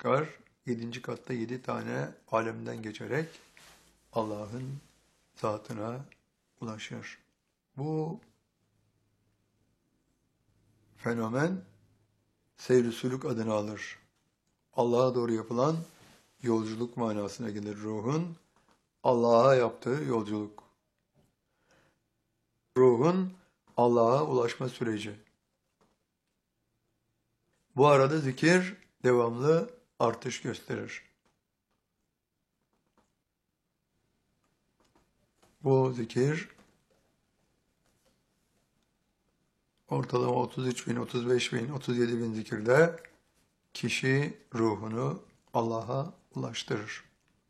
çıkar. 7. katta 7 tane alemden geçerek Allah'ın zatına ulaşır. Bu fenomen seyr-i sülük adını alır. Allah'a doğru yapılan yolculuk manasına gelir ruhun. Allah'a yaptığı yolculuk. Ruhun Allah'a ulaşma süreci. Bu arada zikir devamlı artış gösterir. Bu zikir ortalama 33 bin, 35 bin, 37 bin zikirde kişi ruhunu Allah'a ulaştırır.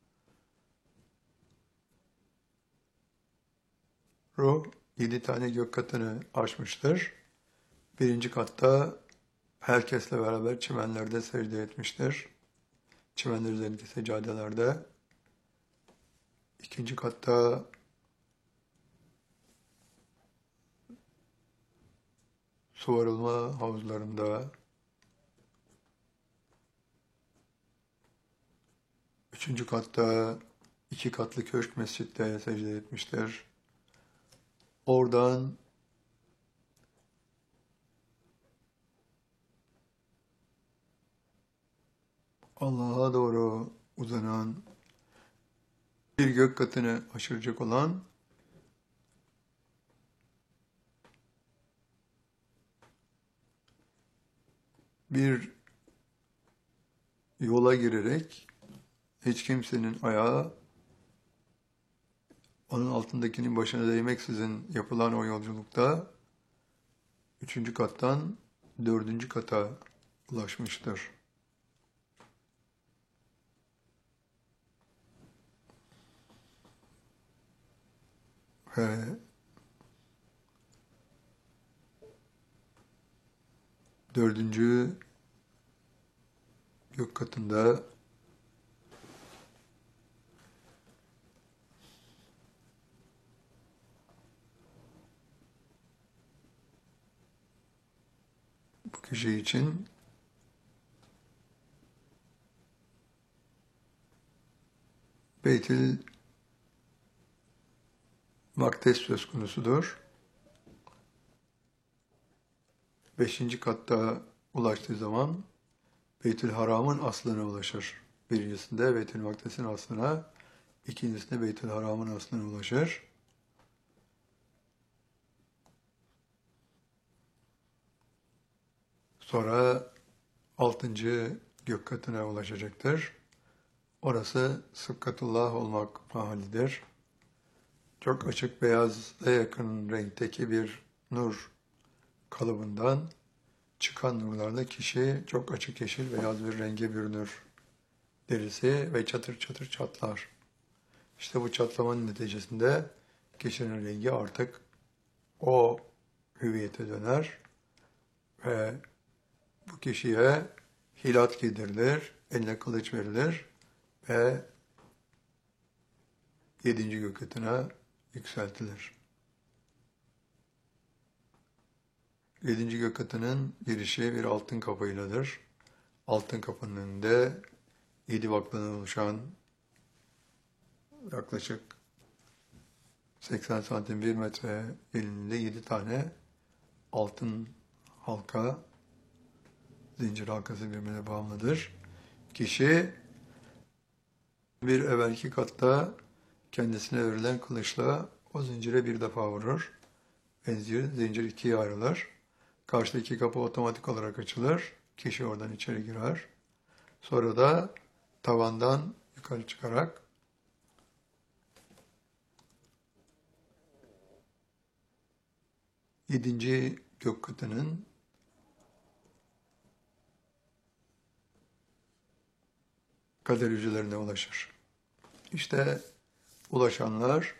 Ruh 7 tane gök katını aşmıştır. 1. katta herkesle beraber çimenlerde secde etmiştir. Çimenler üzerindeki seccadelerde. 2. katta su arılma havuzlarında. 3. katta 2 katlı köşk mescitte secde etmiştir. Oradan Allah'a doğru uzanan bir gök katını aşıracak olan bir yola girerek hiç kimsenin ayağı onun altındakinin başına değmeksizin yapılan o yolculukta 3. kattan 4. kata ulaşmıştır. Ve dördüncü gök katında bu kişi için Beytül Makdes söz konusudur. 5. katta ulaştığı zaman Beytül Haram'ın aslına ulaşır. Birincisinde Beytül Makdes'in aslına, ikincisinde Beytül Haram'ın aslına ulaşır. Sonra 6. gök katına ulaşacaktır. Orası Sıkkatullah olmak mahallidir. Çok açık beyaza yakın renkteki bir nur kalıbından çıkan nurlarla kişi çok açık yeşil beyaz bir renge bürünür. Derisi ve çatır çatır çatlar. İşte bu çatlamanın neticesinde kişinin rengi artık o hüviyete döner ve bu kişiye hilat giydirilir, eline kılıç verilir ve 7. gök katına yükseltilir. 7. gök katının girişi bir altın kapıyladır. Altın kapının önünde 7 bakladan oluşan yaklaşık 80 santim 1 metre eninde 7 tane altın halka, zincir halkası birbirine bağımlıdır. Kişi bir evvelki katta kendisine verilen kılıçla o zincire bir defa vurur. Zincir ikiye ayrılır. Karşıdaki kapı otomatik olarak açılır. Kişi oradan içeri girer. Sonra da tavandan yukarı çıkarak yedinci gök katının kader hücrelerine ulaşır. İşte ulaşanlar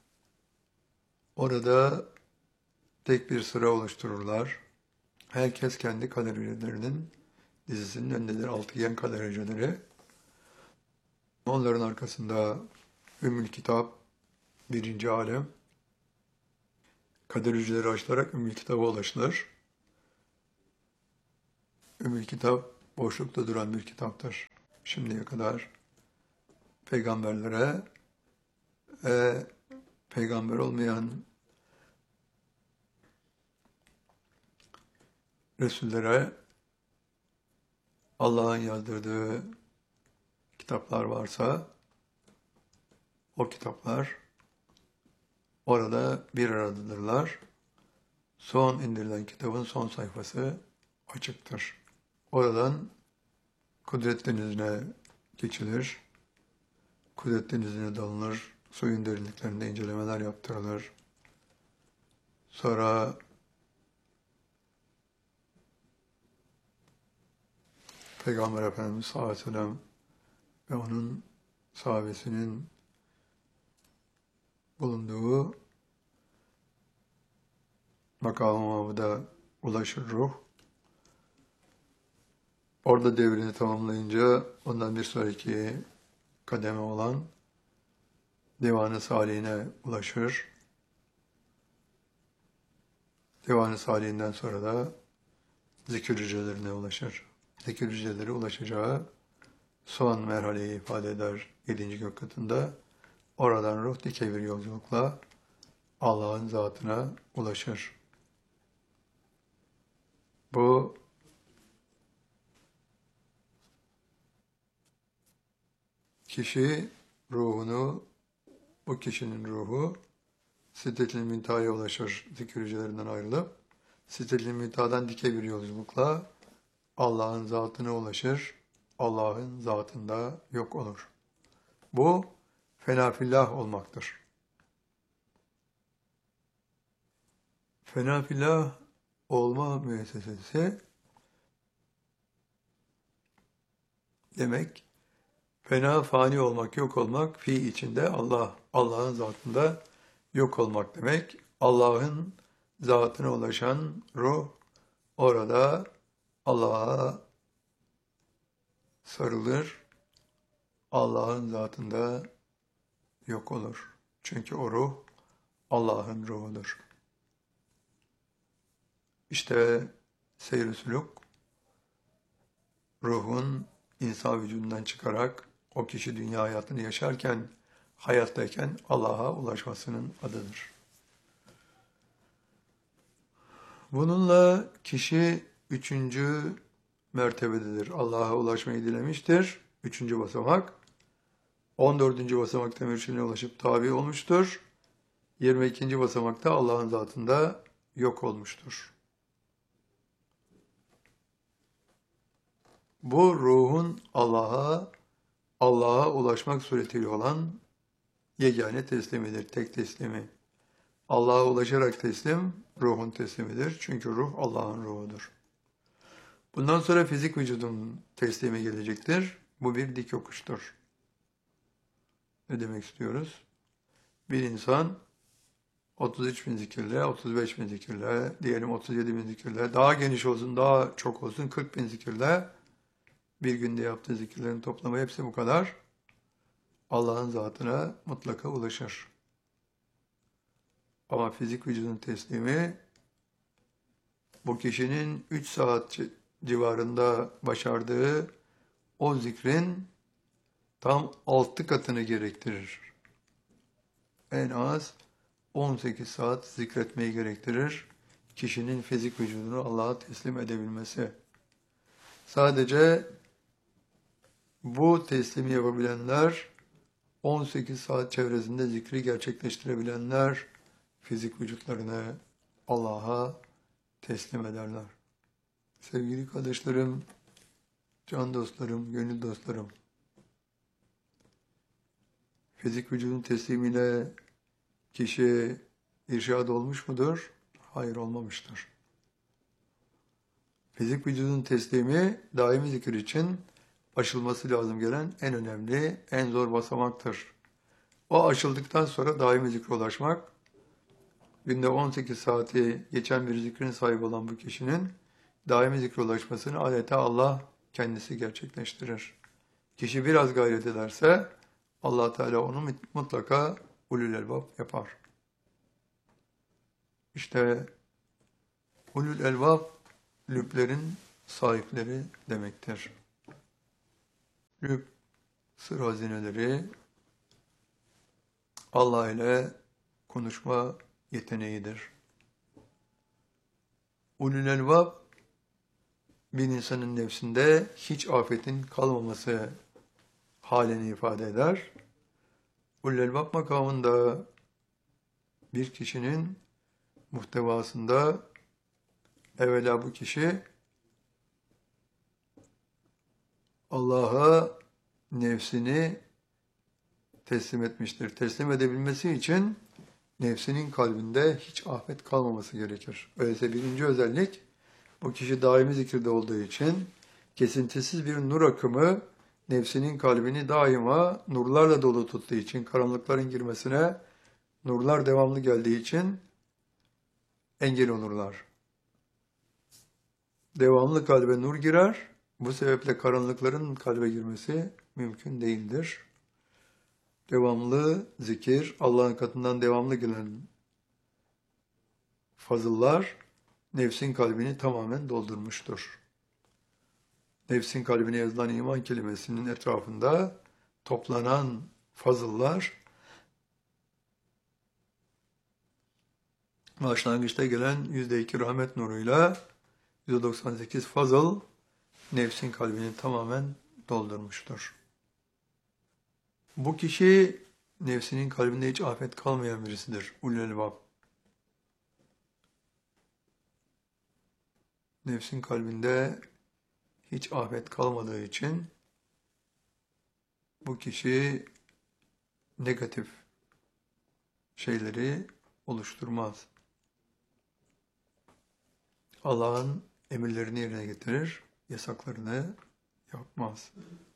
orada tek bir sıra oluştururlar. Herkes kendi kader hücrelerinin dizisinin önündedir. Altıgen kader hücreleri. Onların arkasında Ümmül Kitap, 1. alem. Kader hücreleri açılarak Ümmül Kitap'a ulaşılır. Ümmül Kitap boşlukta duran bir kitaptır. şimdiye kadar peygamberlere ve peygamber olmayan Resullere Allah'ın yazdırdığı kitaplar varsa o kitaplar orada bir aradadırlar. Son indirilen kitabın son sayfası açıktır. Oradan Kudret Denizi'ne geçilir. Kudret Denizi'ne dalınır. Suyun derinliklerinde incelemeler yaptırılır. Sonra Peygamber Efendimiz sallallahu aleyhi ve sellem ve onun sahabesinin bulunduğu makam-ı mahmuda ulaşır ruh. Orada devrini tamamlayınca ondan bir sonraki kademe olan Divan-ı Salihine ulaşır. Divan-ı Salih'inden sonra da zikir hücrelerine ulaşır. Zikir hücreleri ulaşacağı son merhaleyi ifade eder 7. gök katında. Oradan ruh dikey bir yolculukla Allah'ın zatına ulaşır. Bu kişi ruhunu, bu kişinin ruhu Sidret-i Müntaha'ya ulaşır zikir hücrelerinden ayrılıp. Sidret-i Müntaha'dan dikey bir yolculukla Allah'ın zatına ulaşır. Allah'ın zatında yok olur. Bu fenafillah olmaktır. Fenafillah olma müessesesi demek fena fani olmak, yok olmak, fi içinde Allah, Allah'ın zatında yok olmak demek. Allah'ın zatına ulaşan ruh orada Allah'a sarılır. Allah'ın zatında yok olur. Çünkü o ruh Allah'ın ruhudur. İşte seyr-i sülûk, ruhun insan vücudundan çıkarak o kişi dünya hayatını yaşarken, hayattayken Allah'a ulaşmasının adıdır. Bununla kişi 3. mertebededir. Allah'a ulaşmayı dilemiştir. 3. basamak. 14. basamakta mürşidine ulaşıp tabi olmuştur. 22. basamakta Allah'ın zatında yok olmuştur. Bu ruhun Allah'a ulaşmak suretiyle olan yegane teslimidir, tek teslimi. Allah'a ulaşarak teslim, ruhun teslimidir. Çünkü ruh Allah'ın ruhudur. Bundan sonra fizik vücudun teslimi gelecektir. Bu bir dik yokuştur. Ne demek istiyoruz? Bir insan 33 bin zikirle, 35 bin zikirle, diyelim 37 bin zikirle, daha geniş olsun, daha çok olsun 40 bin zikirle, bir günde yaptığı zikirlerin toplamı hepsi bu kadar. Allah'ın zatına mutlaka ulaşır. Ama fizik vücudun teslimi bu kişinin 3 saat civarında başardığı o zikrin tam 6 katını gerektirir. En az 18 saat zikretmeyi gerektirir. Kişinin fizik vücudunu Allah'a teslim edebilmesi. Sadece bu teslimi yapabilenler, 18 saat çevresinde zikri gerçekleştirebilenler, fizik vücutlarını Allah'a teslim ederler. Sevgili kardeşlerim, can dostlarım, gönül dostlarım, fizik vücudun teslimiyle kişi irşad olmuş mudur? Hayır, olmamıştır. Fizik vücudun teslimi daimi zikir için aşılması lazım gelen en önemli, en zor basamaktır. O aşıldıktan sonra daimi zikre ulaşmak, günde 18 saati geçen bir zikrin sahibi olan bu kişinin daimi zikre ulaşmasını adeta Allah kendisi gerçekleştirir. Kişi biraz gayret ederse Allah Teala onu mutlaka ulul elbab yapar. İşte ulul elbab lüblerin sahipleri demektir. Lüb, sır hazineleri Allah ile konuşma yeteneğidir. Ulul elbab, bir insanın nefsinde hiç afetin kalmaması halini ifade eder. Ulul elbab makamında bir kişinin muhtevasında evvela bu kişi Allah'a nefsini teslim etmiştir. Teslim edebilmesi için nefsinin kalbinde hiç afet kalmaması gerekir. Öyleyse birinci özellik, bu kişi daimi zikirde olduğu için kesintisiz bir nur akımı nefsinin kalbini daima nurlarla dolu tuttuğu için, karanlıkların girmesine nurlar devamlı geldiği için engel olurlar. Devamlı kalbe nur girer, bu sebeple karanlıkların kalbe girmesi mümkün değildir. Devamlı zikir, Allah'ın katından devamlı gelen fazıllar, nefsin kalbini tamamen doldurmuştur. Nefsin kalbine yazılan iman kelimesinin etrafında toplanan fazıllar, başlangıçta gelen %2 rahmet nuruyla %98 fazıl, nefsin kalbini tamamen doldurmuştur. Bu kişi nefsinin kalbinde hiç afet kalmayan birisidir. Ulul elbab. Nefsin kalbinde hiç afet kalmadığı için bu kişi negatif şeyleri oluşturmaz. Allah'ın emirlerini yerine getirir, yasaklarını yapmaz.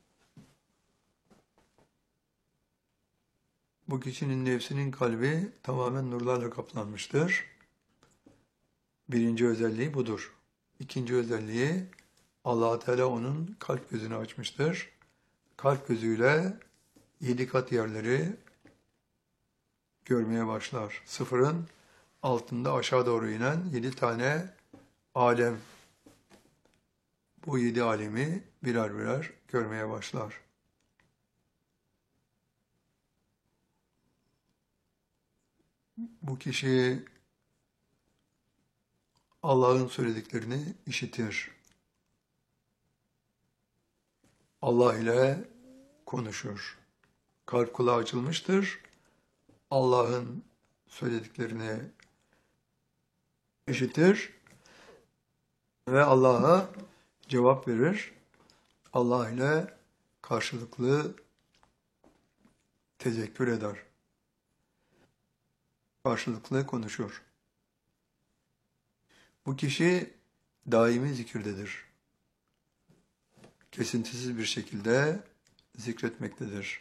Bu kişinin nefsinin kalbi tamamen nurlarla kaplanmıştır. Birinci özelliği budur. İkinci özelliği, Allah Teala onun kalp gözünü açmıştır. Kalp gözüyle 7 kat yerleri görmeye başlar. Sıfırın altında aşağı doğru inen 7 tane alem. Bu 7 alemi birer birer görmeye başlar. Bu kişi Allah'ın söylediklerini işitir. Allah ile konuşur. Kalp kulağı açılmıştır. Allah'ın söylediklerini işitir ve Allah'a cevap verir. Allah ile karşılıklı tezekkür eder. Karşılıklı konuşur. Bu kişi daimi zikirdedir. Kesintisiz bir şekilde zikretmektedir.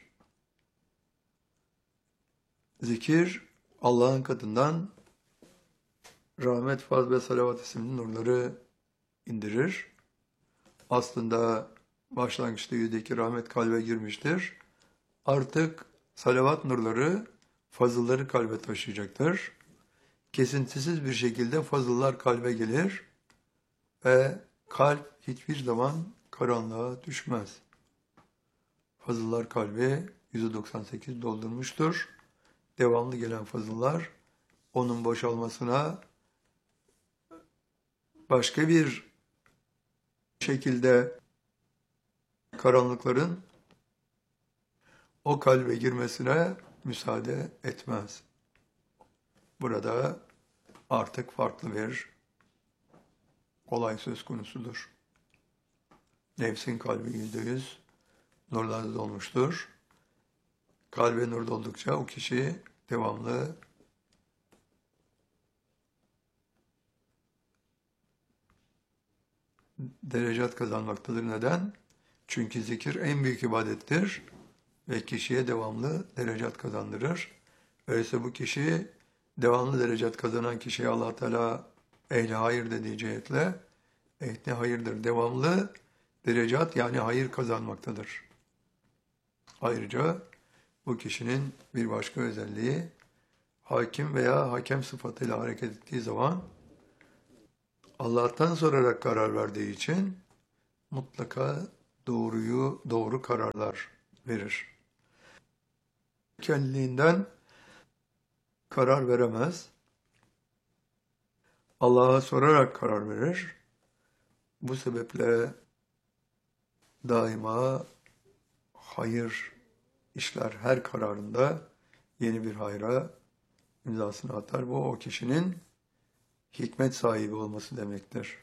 Zikir, Allah'ın katından rahmet, faz ve salavat isimli nurları indirir. Aslında başlangıçta %2 rahmet kalbe girmiştir. Artık salavat nurları fazılları kalbe taşıyacaktır. Kesintisiz bir şekilde fazıllar kalbe gelir ve kalp hiçbir zaman karanlığa düşmez. Fazıllar kalbi %98 doldurmuştur. Devamlı gelen fazıllar onun boşalmasına başka bir şekilde karanlıkların o kalbe girmesine müsaade etmez. Burada artık farklı bir olay söz konusudur. Nefsin kalbi %100 nurlarla dolmuştur. Kalbe nur doldukça o kişi devamlı derecat kazanmaktadır. Neden? Çünkü zikir en büyük ibadettir ve kişiye devamlı derecat kazandırır. Öyleyse bu kişi devamlı derecat kazanan kişiye Allah Teala ehl-i hayır dediği cihetle ehli hayırdır. Devamlı derecat yani hayır kazanmaktadır. Ayrıca bu kişinin bir başka özelliği, hakim veya hakem sıfatıyla hareket ettiği zaman Allah'tan sorarak karar verdiği için mutlaka doğru kararlar verir. Kendiliğinden karar veremez. Allah'a sorarak karar verir. Bu sebeple daima hayır işler, her kararında yeni bir hayra imzasını atar. Bu o kişinin hikmet sahibi olması demektir.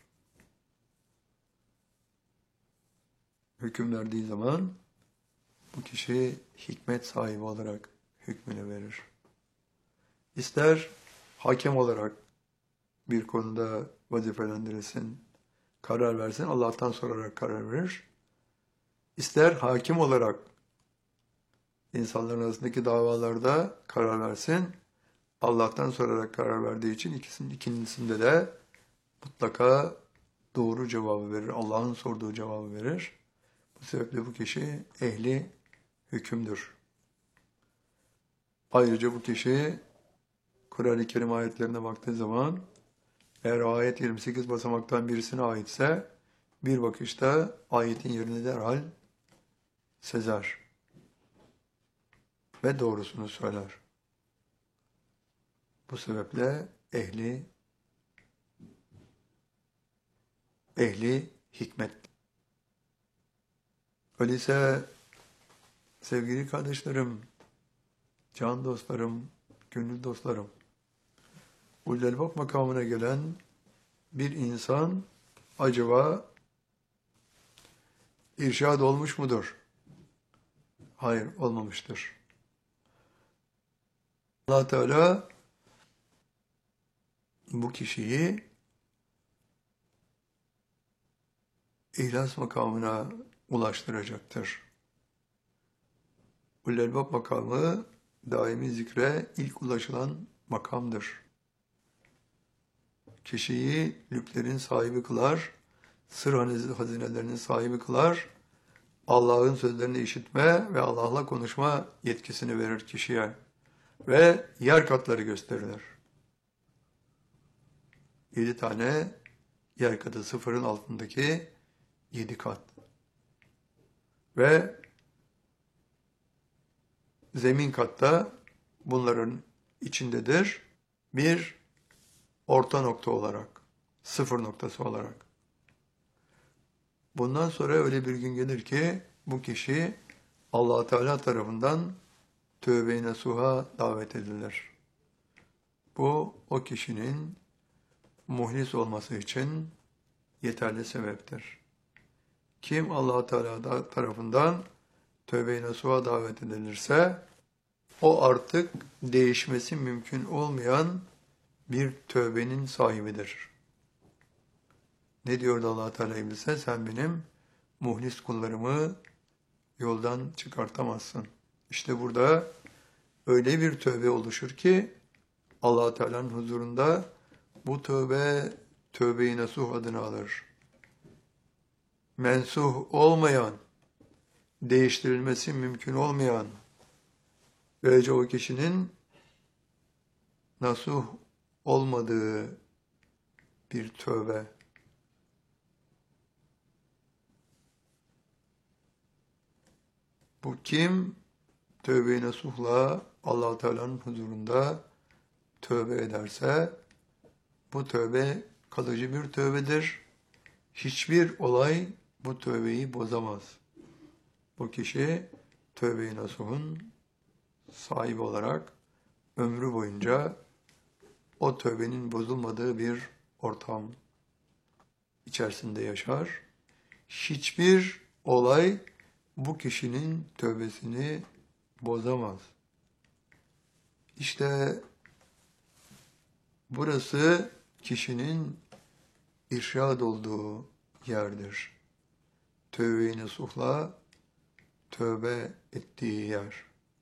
Hüküm verdiği zaman bu kişi hikmet sahibi olarak hükmünü verir. İster hakem olarak bir konuda vazifelendirilsin, karar versin, Allah'tan sorarak karar verir. İster hakim olarak insanların arasındaki davalarda karar versin, Allah'tan sorarak karar verdiği için ikincisinde de mutlaka doğru cevabı verir, Allah'ın sorduğu cevabı verir. Bu sebeple bu kişi ehli hükümdür. Ayrıca bu kişi Kur'an-ı Kerim ayetlerine baktığı zaman eğer ayet 28 basamaktan birisine aitse bir bakışta ayetin yerini derhal sezer ve doğrusunu söyler. Bu sebeple ehli hikmet. Öyleyse sevgili kardeşlerim, can dostlarım, gönül dostlarım, Ulul-Albab makamına gelen bir insan acaba irşad olmuş mudur? Hayır, olmamıştır. Allah Teala bu kişiyi İhlas makamına ulaştıracaktır. Ulul-Albab makamı daimi zikre ilk ulaşılan makamdır. Kişiyi lütflerin sahibi kılar, sır hazinelerinin sahibi kılar, Allah'ın sözlerini işitme ve Allah'la konuşma yetkisini verir kişiye ve yer katları gösterilir. 7 tane yer katı, sıfırın altındaki 7 kat. Ve zemin katta bunların içindedir bir orta nokta olarak, sıfır noktası olarak. Bundan sonra öyle bir gün gelir ki bu kişi Allah Teala tarafından tövbe-i nasuha davet edilir. Bu o kişinin muhlis olması için yeterli sebeptir. Kim Allah Teala tarafından tövbe-i nasuha davet edilirse o artık değişmesi mümkün olmayan bir tövbenin sahibidir. Ne diyordu Allah Teala İblis'e? Sen benim muhlis kullarımı yoldan çıkartamazsın. İşte burada öyle bir tövbe oluşur ki Allah Teala'nın huzurunda bu tövbe-i nasuh adını alır. Mensuh olmayan, değiştirilmesi mümkün olmayan, böylece o kişinin nasuh olmadığı bir tövbe. Bu kim tövbe-i nasuhla Allah Teala'nın huzurunda tövbe ederse bu tövbe kalıcı bir tövbedir. Hiçbir olay bu tövbeyi bozamaz. Bu kişi tövbe-i nasuhun sahibi olarak ömrü boyunca o tövbenin bozulmadığı bir ortam içerisinde yaşar. Hiçbir olay bu kişinin tövbesini bozamaz. İşte burası kişinin irşad olduğu yerdir. Tövbe-i nasuhla tövbe ettiği yer.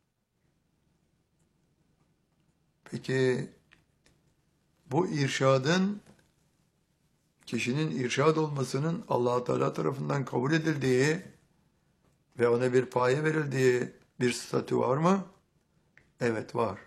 Peki bu irşadın, kişinin irşad olmasının Allah Teala tarafından kabul edildiği ve ona bir paye verildiği bir statü var mı? Evet, var.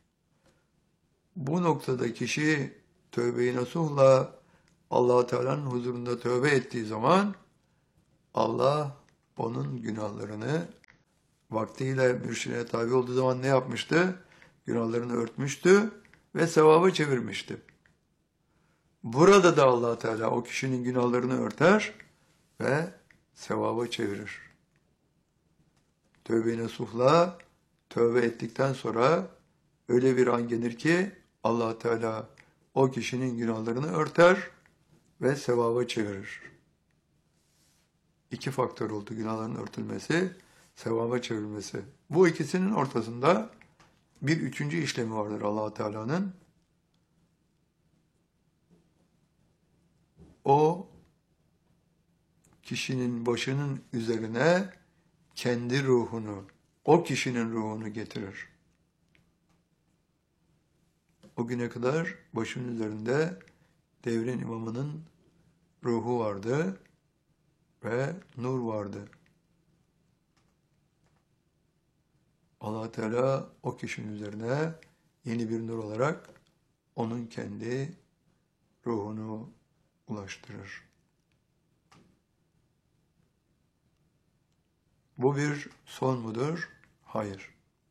Bu noktada kişi tövbe-i nasuhla Allah Teala'nın huzurunda tövbe ettiği zaman Allah onun günahlarını vaktiyle mürşidine tabi olduğu zaman ne yapmıştı? Günahlarını örtmüştü ve sevaba çevirmişti. Burada da Allah Teala o kişinin günahlarını örter ve sevaba çevirir. Tövbe-i nasuhla tövbe ettikten sonra öyle bir an gelir ki Allah Teala o kişinin günahlarını örter ve sevaba çevirir. İki faktör oldu: günahların örtülmesi, sevaba çevrilmesi. Bu ikisinin ortasında bir üçüncü işlemi vardır Allah Teala'nın. O kişinin başının üzerine kendi ruhunu, o kişinin ruhunu getirir. O güne kadar başının üzerinde devrin imamının ruhu vardı ve nur vardı. Allah Teala o kişinin üzerine yeni bir nur olarak onun kendi ruhunu ulaştırır. Bu bir son mudur? Hayır.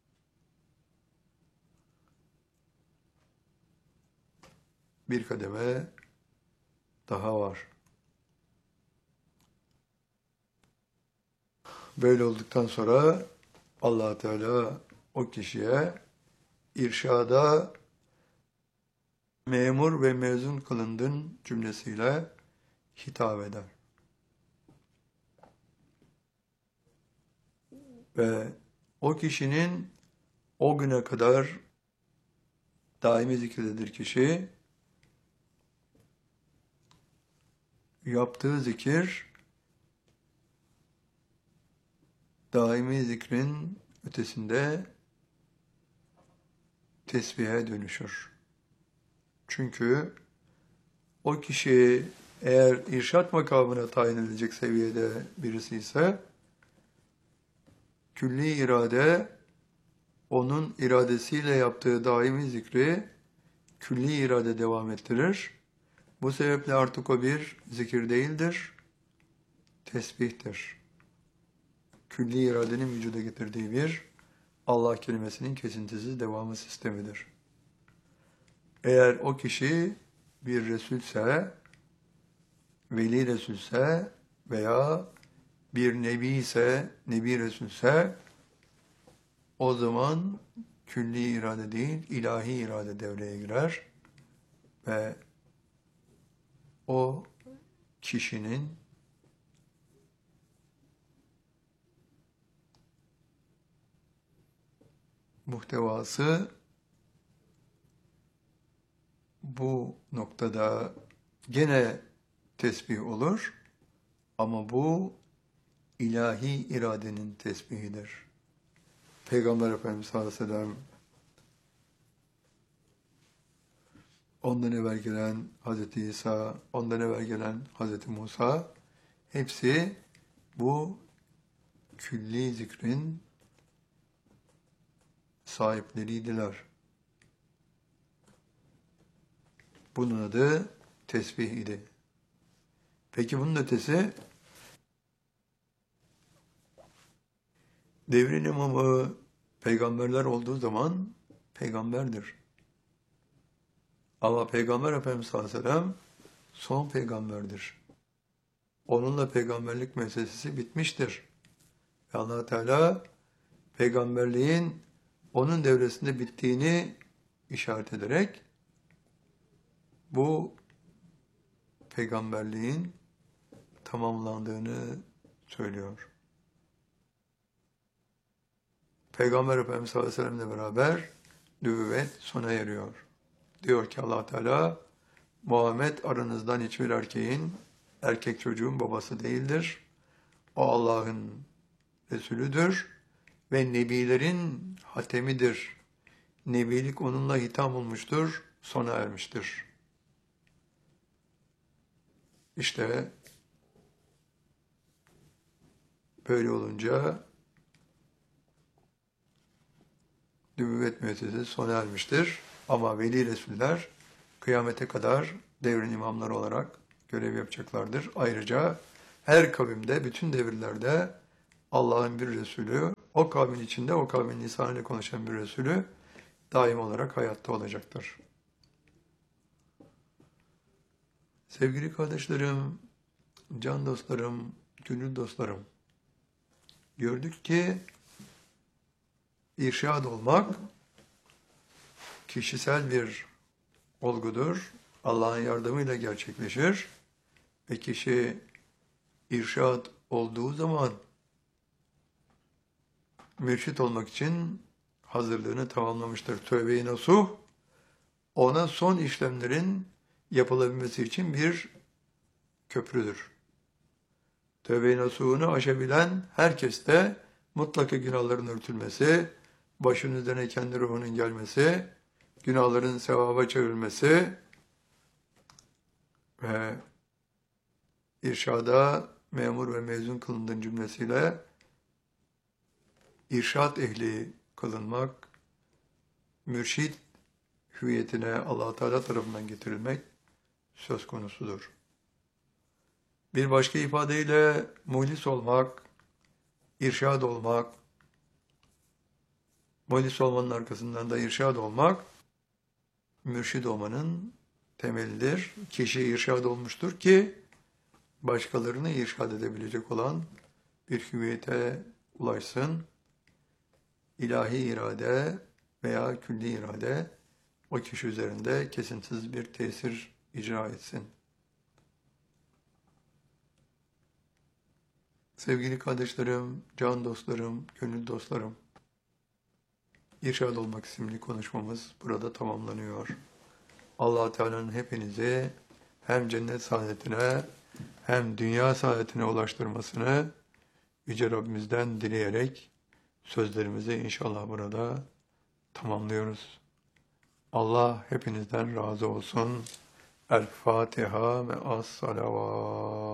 Bir kademe daha var. Böyle olduktan sonra Allah Teala o kişiye irşada memur ve mezun kılındın cümlesiyle hitap eder. Ve o kişinin o güne kadar daimi zikirdedir kişi, yaptığı zikir daimi zikrin ötesinde tesbihe dönüşür. Çünkü o kişi eğer irşat makamına tayin edilecek seviyede birisi ise külli irade onun iradesiyle yaptığı daimi zikri külli irade devam ettirir. Bu sebeple artık o bir zikir değildir, tesbihtir. Külli iradenin vücuda getirdiği bir Allah kelimesinin kesintisiz devamı sistemidir. Eğer o kişi bir Resulse, Veli Resulse veya bir Nebi ise, Nebi Resulse, o zaman külli irade değil, ilahi irade devreye girer ve o kişinin muhtevası bu noktada gene tesbih olur ama bu ilahi iradenin tesbihidir. Peygamber Efendimiz sallallahu aleyhi ve sellem, ondan evvel gelen Hazreti İsa, ondan evvel gelen Hazreti Musa, hepsi bu külli zikrin sahipleriydiler. Bunun adı tesbih idi. Peki bunun ötesi, devrin imamı peygamberler olduğu zaman peygamberdir. Ama Peygamber Efendimiz sallallahu aleyhi ve sellem son peygamberdir. Onunla peygamberlik meselesi bitmiştir. Ve Allah Teala peygamberliğin onun devresinde bittiğini işaret ederek bu peygamberliğin tamamlandığını söylüyor. Peygamber Efendimiz sallallahu aleyhi ve sellemle beraber nübüvvet sona eriyor. Diyor ki Allah Teala, Muhammed aranızdan hiçbir erkek çocuğun babası değildir. O Allah'ın Resulüdür ve nebilerin hatemidir. Nebilik onunla hitam olmuştur, sona ermiştir. İşte böyle olunca nübüvvet müessesesi sona ermiştir. Ama veli resuller kıyamete kadar devrin imamları olarak görev yapacaklardır. Ayrıca her kavimde, bütün devirlerde Allah'ın bir Resulü, o kavmin içinde o kavmin lisanıyla konuşan bir Resulü daim olarak hayatta olacaktır. Sevgili kardeşlerim, can dostlarım, gönül dostlarım, gördük ki irşad olmak kişisel bir olgudur. Allah'ın yardımıyla gerçekleşir ve kişi irşad olduğu zaman mürşit olmak için hazırlığını tamamlamıştır. Tövbe-i nasuh, ona son işlemlerin yapılabilmesi için bir köprüdür. Tövbe-i nasuhunu aşabilen herkeste mutlaka günahların örtülmesi, başının üzerine kendi ruhunun gelmesi, günahların sevaba çevrilmesi ve irşada memur ve mezun kılındığın cümlesiyle irşad ehli kılınmak, mürşid hüviyetine Allah Teala tarafından getirilmek söz konusudur. Bir başka ifadeyle muhlis olmak, irşad olmak, muhlis olmanın arkasından da irşad olmak, mürşid olmanın temelidir. Kişi irşad olmuştur ki, başkalarını irşad edebilecek olan bir hüviyete ulaşsın. İlahi irade veya külli irade o kişi üzerinde kesintisiz bir tesir icra etsin. Sevgili kardeşlerim, can dostlarım, gönül dostlarım, İrşad Olmak isimli konuşmamız burada tamamlanıyor. Allah Teala'nın hepinizi hem cennet saadetine hem dünya saadetine ulaştırmasını Yüce Rabbimizden dileyerek sözlerimizi inşallah burada tamamlıyoruz. Allah hepinizden razı olsun. El Fatiha ve as-salavat.